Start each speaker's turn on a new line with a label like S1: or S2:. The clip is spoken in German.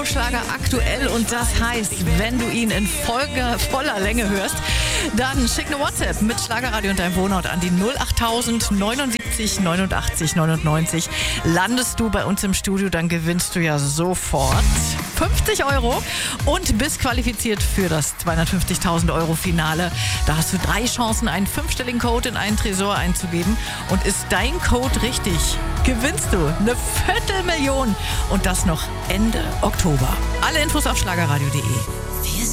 S1: Schlager aktuell und das heißt, wenn du ihn in voller Länge hörst, dann schick eine WhatsApp mit Schlagerradio und deinem Wohnort an die 08000 79 89 99. Landest du bei uns im Studio, dann gewinnst du ja sofort 50 € und bist qualifiziert für das 250.000 € Finale. Da hast du 3 Chancen, einen 5-stelligen Code in einen Tresor einzugeben. Und ist dein Code richtig, gewinnst du eine 250.000 und das noch Ende Oktober. Alle Infos auf schlagerradio.de.